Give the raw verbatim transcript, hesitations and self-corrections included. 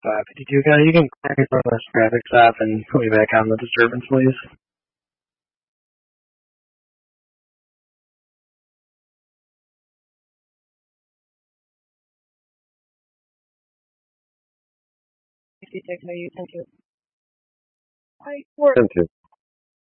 five fifty-two, guy. You can clear me from this traffic stop and put me back on the disturbance, please. sixty-six, are you ten two? Hi, four. ten two.